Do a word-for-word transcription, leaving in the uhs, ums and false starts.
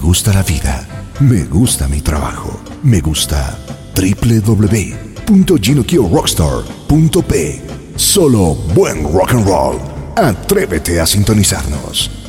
gusta la vida. Me gusta mi trabajo. Me gusta w w w punto ginokio rockstar punto p. Solo buen rock and roll. Atrévete a sintonizarnos.